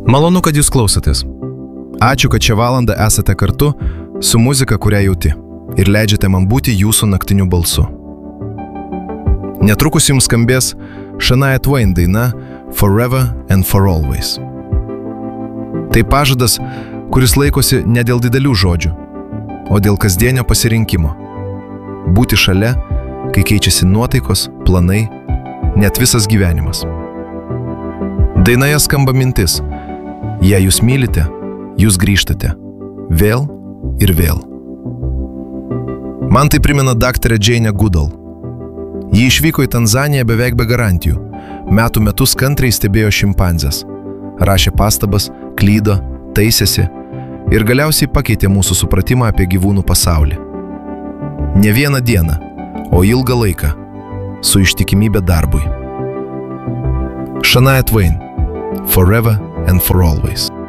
Malonu, kad jūs klausotės. Ačiū, kad šią valandą esate kartu su muzika, kurią jauti, ir leidžiate man būti jūsų naktiniu balsu. Netrukus jums skambės Shania Twain daina Forever and for Always. Tai pažadas, kuris laikosi ne dėl didelių žodžių, o dėl kasdienio pasirinkimo. Būti šalia, kai keičiasi nuotaikos, planai, net visas gyvenimas. Dainoje skamba mintis: jei jūs mylite, jūs grįžtate. Vėl ir vėl. Man tai primena daktarę Jane Goodall. Ji išvyko į Tanzaniją beveik be garantijų. Metų metus kantriai stebėjo šimpanzes. Rašė pastabas, klydo, taisėsi ir galiausiai pakeitė mūsų supratimą apie gyvūnų pasaulį. Ne vieną dieną, o ilgą laiką, su ištikimybė darbui. Shania Twain, Forever and for Always.